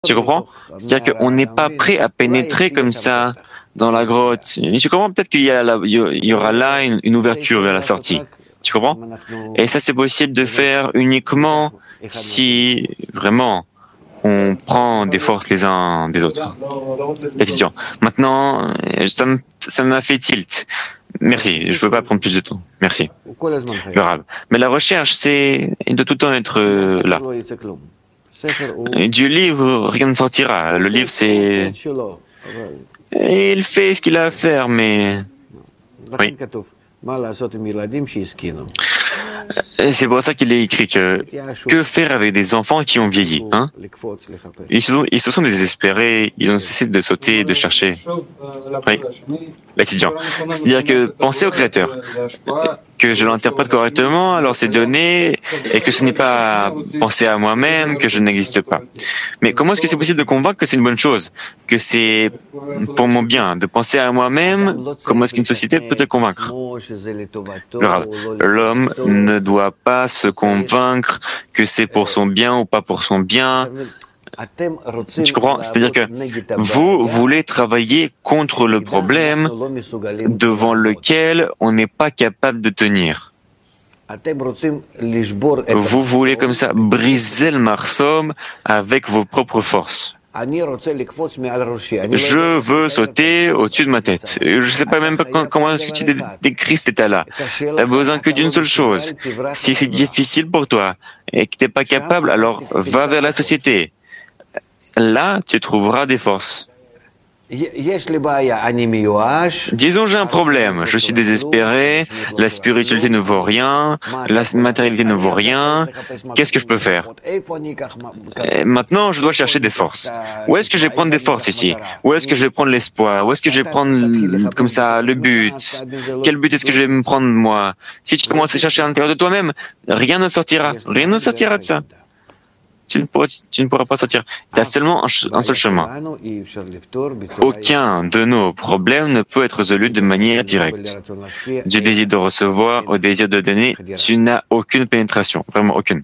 Tu comprends? C'est-à-dire qu'on n'est pas prêt à pénétrer comme ça dans la grotte. Et tu comprends? Peut-être il y aura là une ouverture vers la sortie. Tu comprends? Et ça, c'est possible de faire uniquement si vraiment on prend des forces les uns des autres. Étudiant. Maintenant, ça m'a fait tilt. Merci, je ne veux pas prendre plus de temps. Merci. Le rab. Mais la recherche, c'est de tout le temps être là. Et du livre, rien ne sortira. Le livre, c'est... Et il fait ce qu'il a à faire, mais... Oui. Et c'est pour ça qu'il est écrit que faire avec des enfants qui ont vieilli, hein? Ils se sont désespérés, ils ont cessé de sauter et de chercher. Oui, l'étudiant. C'est-à-dire que penser au Créateur, que je l'interprète correctement, alors c'est donné, et que ce n'est pas penser à moi-même, que je n'existe pas. Mais comment est-ce que c'est possible de convaincre que c'est une bonne chose, que c'est pour mon bien, de penser à moi-même? Comment est-ce qu'une société peut te convaincre? L'homme ne doit pas se convaincre que c'est pour son bien ou pas pour son bien. Tu comprends? C'est-à-dire que vous voulez travailler contre le problème devant lequel on n'est pas capable de tenir. Vous voulez comme ça briser le marsum avec vos propres forces. Je veux sauter au-dessus de ma tête. Je ne sais pas même pas comment est-ce que tu décris cet état-là. Tu n'as besoin que d'une seule chose. Si c'est difficile pour toi et que tu n'es pas capable, alors va vers la société. Là, tu trouveras des forces. Disons, j'ai un problème, je suis désespéré, la spiritualité ne vaut rien, la matérialité ne vaut rien, qu'est-ce que je peux faire? Et maintenant, je dois chercher des forces. Où est-ce que je vais prendre des forces ici? Où est-ce que je vais prendre l'espoir? Où est-ce que je vais prendre, comme ça, le but? Quel but est-ce que je vais me prendre, moi? Si tu commences à chercher à l'intérieur de toi-même, rien ne sortira de ça. Tu ne pourras pas sortir. Tu as seulement un seul chemin. Aucun de nos problèmes ne peut être résolu de manière directe. Du désir de recevoir au désir de donner, tu n'as aucune pénétration, vraiment aucune.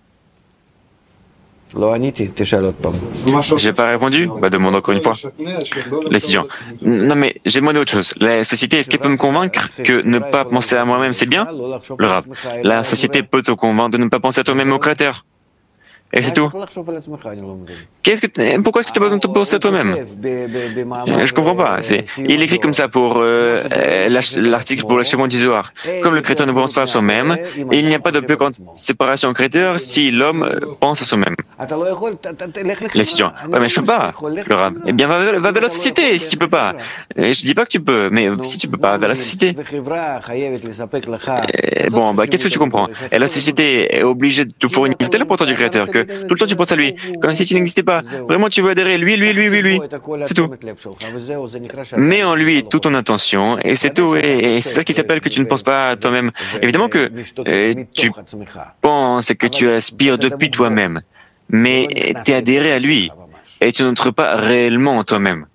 J'ai pas répondu? Demande encore une fois. L'étudiant. Non mais j'ai demandé autre chose. La société, est-ce qu'elle peut me convaincre que ne pas penser à moi-même, c'est bien? Le rab. La société peut te convaincre de ne pas penser à toi-même au Créateur. Et c'est tout. Pourquoi est-ce que tu as besoin de penser à toi-même? Je comprends pas. Il écrit comme ça pour l'article pour l'achèvement du Zohar. Comme le Créateur ne pense pas à soi-même, il n'y a pas de plus grande séparation au Créateur si l'homme pense à soi-même. L'étudiant. Ouais, mais je peux pas. Le rab. Eh bien, va vers la société si tu peux pas. Je dis pas que tu peux, mais si tu peux pas, vers la société. Bon, qu'est-ce que tu comprends? Et la société est obligée de te fournir tel apporteur du Créateur que tout le temps tu penses à lui, comme si tu n'existais pas. Vraiment, tu veux adhérer, lui. C'est tout. Mets en lui toute ton intention, et c'est tout. Et c'est ça qui s'appelle que tu ne penses pas à toi-même. Évidemment que tu penses et que tu aspires depuis toi-même, mais tu es adhéré à lui, et tu n'entres pas réellement en toi-même.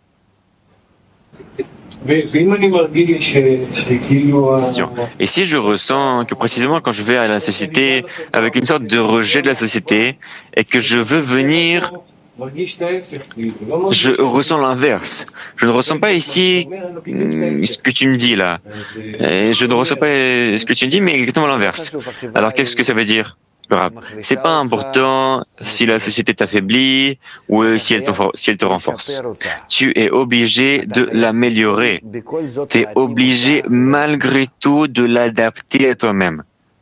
Et si je ressens que précisément quand je vais à la société avec une sorte de rejet de la société et que je veux venir, je ressens l'inverse. Je ne ressens pas ici ce que tu me dis là. Et je ne ressens pas ce que tu me dis, mais exactement l'inverse. Alors qu'est-ce que ça veut dire? C'est pas important si la société t'affaiblit ou si elle te renforce. Tu es obligé de l'améliorer. Tu es obligé malgré tout de l'adapter à toi-même.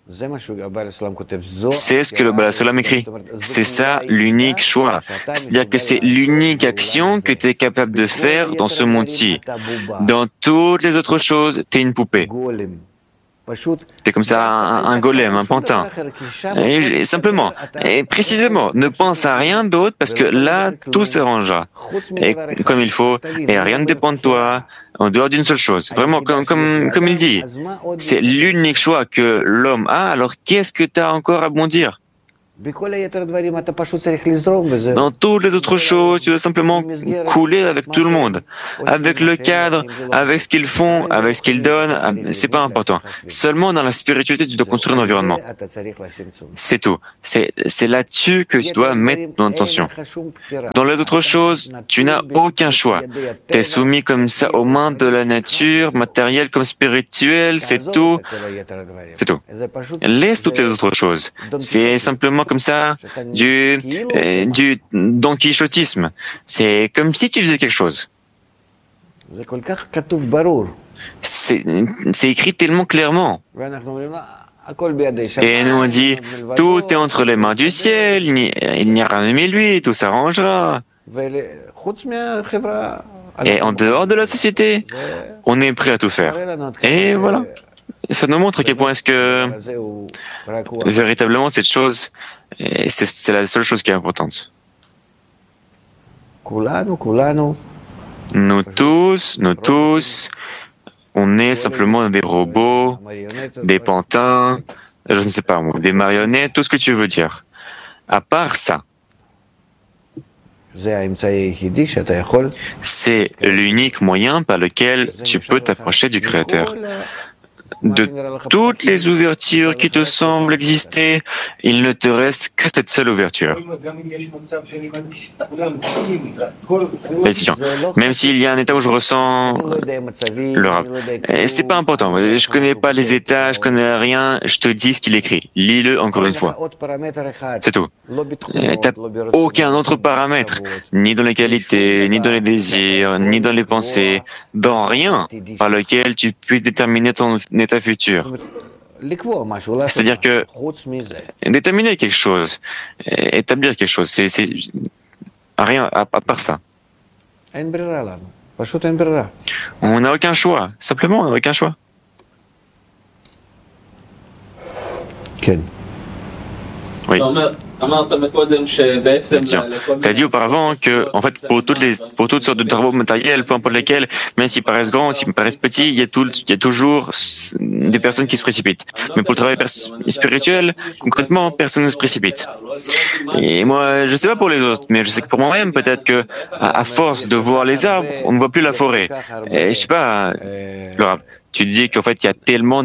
C'est ce que le Baal HaSulam écrit. C'est ça l'unique choix. C'est-à-dire que c'est l'unique action que tu es capable de faire dans ce monde-ci. Dans toutes les autres choses, tu es une poupée. T'es comme ça un golem, un pantin. Et simplement, et précisément, ne pense à rien d'autre parce que là, tout s'arrangera. Et comme il faut, et rien ne dépend de toi, en dehors d'une seule chose. Vraiment, comme il dit, c'est l'unique choix que l'homme a, alors qu'est-ce que tu as encore à bondir? Dans toutes les autres choses, tu dois simplement couler avec tout le monde, avec le cadre, avec ce qu'ils font, avec ce qu'ils donnent. C'est pas important. Seulement dans la spiritualité, tu dois construire un environnement. C'est tout. C'est là-dessus que tu dois mettre ton attention. Dans les autres choses, tu n'as aucun choix. Tu es soumis comme ça aux mains de la nature, matérielle comme spirituelle, c'est tout. C'est tout. Laisse toutes les autres choses. C'est simplement comme ça du Don Quichotisme. C'est comme si tu faisais quelque chose. C'est écrit tellement clairement. Et nous on dit, tout est entre les mains du ciel, il n'y a rien mais lui, tout s'arrangera. Et en dehors de la société, on est prêt à tout faire. Et voilà. Ça nous montre à quel point est-ce que véritablement cette chose, c'est la seule chose qui est importante. Nous tous, on est simplement des robots, des pantins, je ne sais pas moi, des marionnettes, tout ce que tu veux dire. À part ça, c'est l'unique moyen par lequel tu peux t'approcher du Créateur. De toutes les ouvertures qui te semblent exister, il ne te reste que cette seule ouverture. Étudiant, même s'il y a un état où je ressens le rap, c'est pas important. Je connais pas les états, je connais rien. Je te dis ce qu'il écrit. Lis-le encore une fois. C'est tout. T'as aucun autre paramètre, ni dans les qualités, ni dans les désirs, ni dans les pensées, dans rien par lequel tu puisses déterminer ton état futur. C'est-à-dire que déterminer quelque chose, établir quelque chose, c'est rien à part ça. On n'a aucun choix. Simplement, on n'a aucun choix. Oui. Tu as dit auparavant que, en fait, pour toutes sortes de travaux matériels, peu importe lesquels, même s'ils paraissent grands, s'ils paraissent petits, il y a toujours des personnes qui se précipitent. Mais pour le travail spirituel, concrètement, personne ne se précipite. Et moi, je sais pas pour les autres, mais je sais que pour moi-même, peut-être que, à force de voir les arbres, on ne voit plus la forêt. Et je sais pas, Laura, tu dis qu'en fait, il y a tellement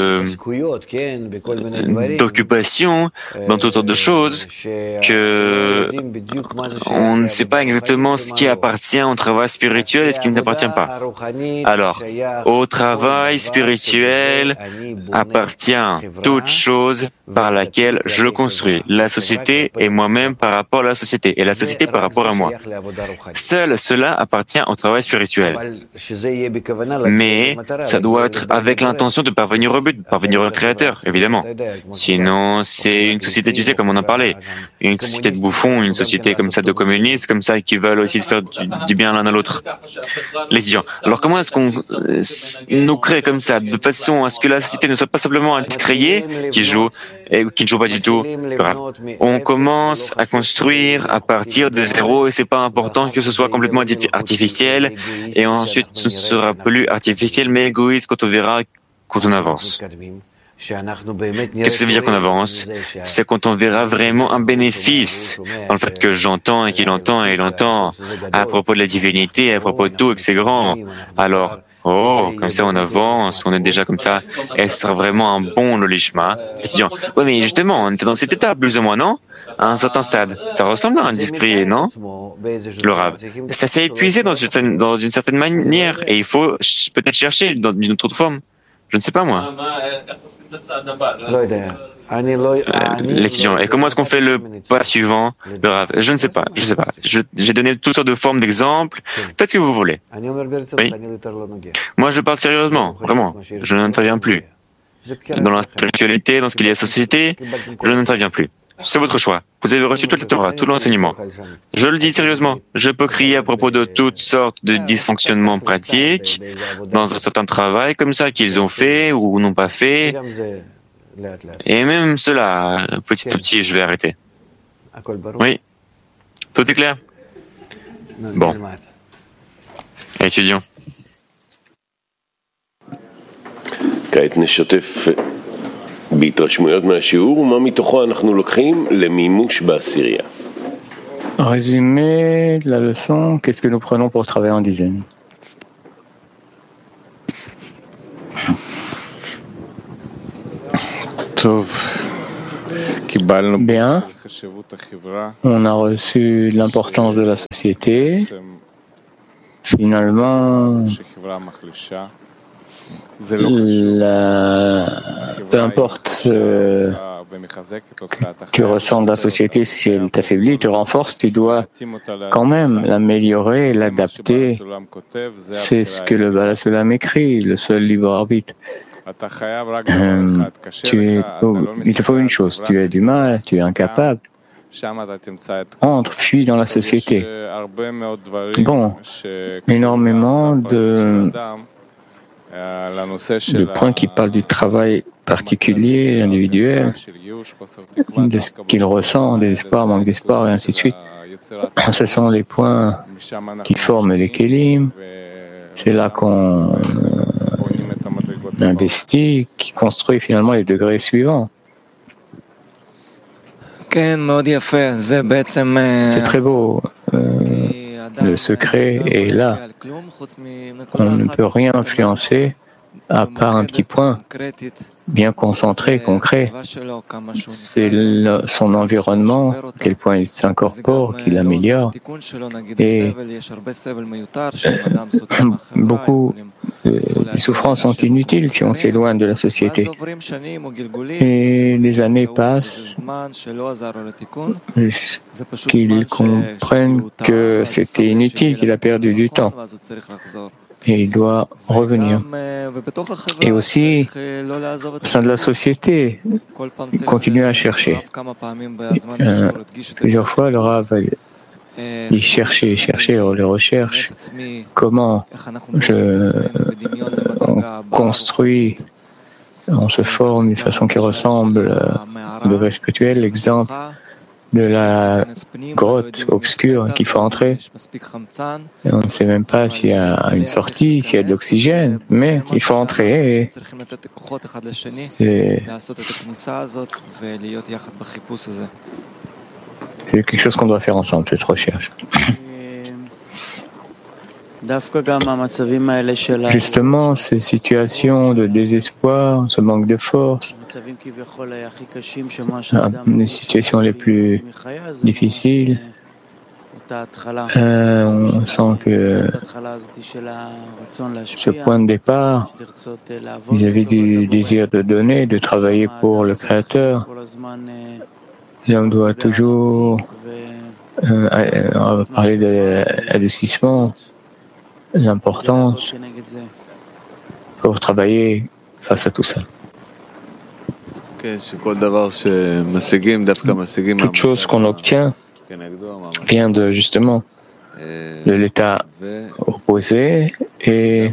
d'occupations dans toutes sortes de choses que on ne sait pas exactement ce qui appartient au travail spirituel et ce qui ne t'appartient pas. Alors, au travail spirituel appartient toute chose par laquelle je construis, la société et moi-même par rapport à la société, et la société par rapport à moi. Seul cela appartient au travail spirituel. Mais ça doit être avec l'intention de parvenir au but, de parvenir au Créateur, évidemment. Sinon, c'est une société, tu sais, comme on en parlait, une société de bouffons, une société comme ça de communistes, comme ça, qui veulent aussi faire du bien l'un à l'autre. Les étudiants. Alors comment est-ce qu'on nous crée comme ça, de façon à ce que la société ne soit pas simplement un discréé qui joue, et qui ne joue pas du tout. Bref. On commence à construire à partir de zéro et c'est pas important que ce soit complètement artificiel et ensuite ce ne sera plus artificiel mais égoïste quand on verra quand on avance. Qu'est-ce que ça veut dire qu'on avance? C'est quand on verra vraiment un bénéfice dans le fait que j'entends et qu'il entend et il entend à propos de la divinité, à propos de tout et que c'est grand. Alors, comme ça on avance, on est déjà comme ça, et ce sera vraiment un bon lolishma. Étudiant, oui mais justement, on était dans cet état plus ou moins, non? À un certain stade. Ça ressemble à un discret, non? Le rab. Ça s'est épuisé dans une certaine manière, et il faut peut-être chercher d'une autre forme. Je ne sais pas moi. L'étudiant. Et comment est-ce qu'on fait le pas suivant? Le rab. Je ne sais pas. J'ai donné toutes sortes de formes d'exemples. Faites ce que vous voulez. Oui. Moi, je parle sérieusement, vraiment. Je n'interviens plus. Dans la spiritualité, dans ce qu'il y a à la société, je n'interviens plus. C'est votre choix. Vous avez reçu toute la Torah, tout l'enseignement. Je le dis sérieusement. Je peux crier à propos de toutes sortes de dysfonctionnements pratiques dans un certain travail comme ça qu'ils ont fait ou n'ont pas fait. Et même cela, petit à petit, je vais arrêter. Oui. Tout est clair? Bon. Étudiants. בהתרשמויות מהשיעור ומה מתוכו אנחנו לוקחים למימוש בעשירייה. Résumé de la leçon, qu'est-ce que nous prenons pour travailler en dizaine? Bien, on a reçu l'importance de la société. Finalement, peu importe ce que ressent la société, si elle t'affaiblit, te renforce, tu dois quand même l'améliorer, l'adapter. C'est ce que le Baal HaSulam écrit, le seul libre arbitre. Il te faut une chose, tu as du mal, tu es incapable. Entre, fuis dans la société. Bon, énormément de points qui parlent du travail particulier, individuel, de ce qu'il ressent, désespoir, manque d'espoir, et ainsi de suite. Ce sont les points qui forment les kélim. C'est là qu'on investit, qui construit finalement les degrés suivants. C'est très beau. Le secret est là. On ne peut rien influencer à part un petit point bien concentré, concret. C'est son environnement, à quel point il s'incorpore, qu'il améliore. Et beaucoup de souffrances sont inutiles si on s'éloigne de la société. Et les années passent qu'ils comprennent que c'était inutile, qu'il a perdu du temps. Et il doit revenir. Et aussi, au sein de la société, continuer à chercher. Plusieurs fois, le Rav il chercher, on les recherche. Comment on construit, on se forme d'une façon qui ressemble au degré spirituel, l'exemple de la grotte obscure qu'il faut entrer. Et on ne sait même pas s'il y a une sortie, s'il y a de l'oxygène, mais il faut entrer. C'est quelque chose qu'on doit faire ensemble, cette recherche. Justement, ces situations de désespoir, ce manque de force, les situations les plus difficiles, on sent que ce point de départ, vis-à-vis du désir de donner, de travailler pour le Créateur, l'homme doit toujours parler d'adoucissement, l'importance pour travailler face à tout ça. Toute chose qu'on obtient vient de justement de l'état opposé et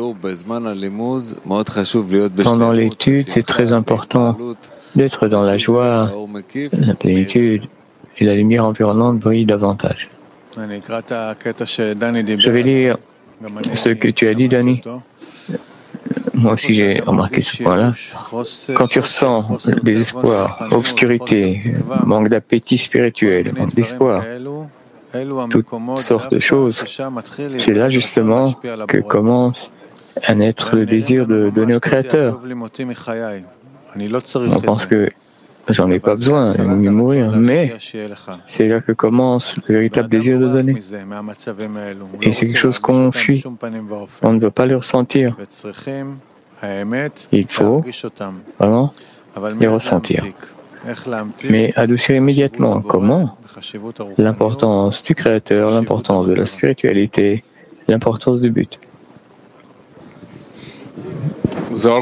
pendant l'étude, c'est très important d'être dans la joie, la plénitude et la lumière environnante brille davantage. Je vais lire ce que tu as dit, Danny. Moi aussi, j'ai remarqué ce point-là. Quand tu ressens le désespoir, obscurité, manque d'appétit spirituel, manque d'espoir, toutes sortes de choses, c'est là justement que commence à naître le désir de donner au Créateur. On pense que j'en ai pas besoin, je vais mourir, mais c'est là que commence le véritable désir de donner. Et c'est quelque chose qu'on fuit. On ne veut pas le ressentir. Il faut vraiment les ressentir. Mais adoucir immédiatement. Comment? L'importance du Créateur, l'importance de la spiritualité, l'importance du but. Zohar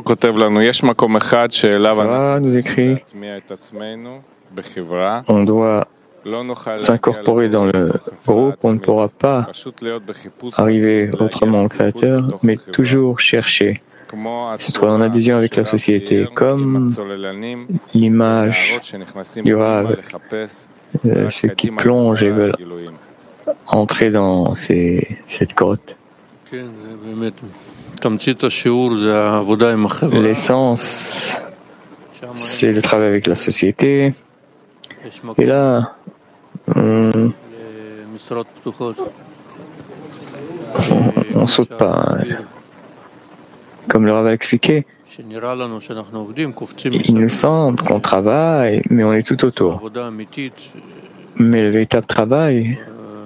nous écrit, on doit s'incorporer dans le groupe, on ne pourra pas arriver autrement au Créateur, mais toujours chercher, se trouver en adhésion avec la société, comme l'image du Rav, ceux qui plongent et veulent entrer dans cette grotte. L'essence c'est le travail avec la société. Et là, on saute pas. Comme le Rav a expliqué, il nous semble qu'on travaille, mais on est tout autour. Mais le véritable travail,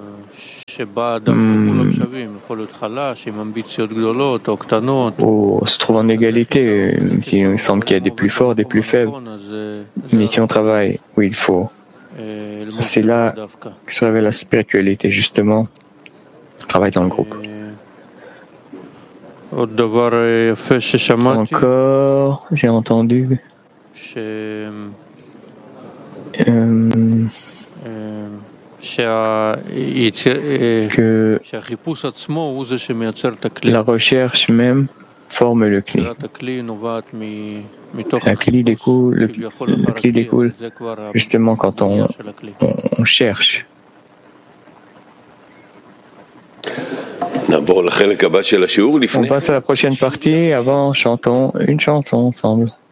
on se trouve en égalité. Il nous semble qu'il y a des plus forts, des plus faibles. Mais si on travaille où il faut, c'est là que se révèle la spiritualité, justement. Travail dans le groupe. Encore, j'ai entendu que la recherche même forme le cli. Le cli découle justement quand on cherche. On passe à la prochaine partie. Avant, chantons une chanson ensemble.